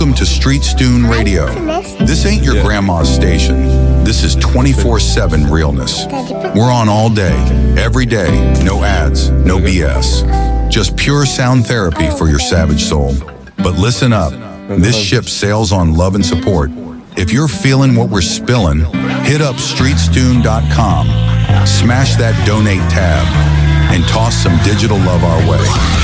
Welcome to Street Stoon Radio. This ain't your grandma's station. This is 24/7 realness. We're on all day, every day, no ads, no BS. Just pure sound therapy for your savage soul. But listen up, this ship sails on love and support. If you're feeling what we're spilling, hit up streetstoon.com, smash that donate tab, and toss some digital love our way.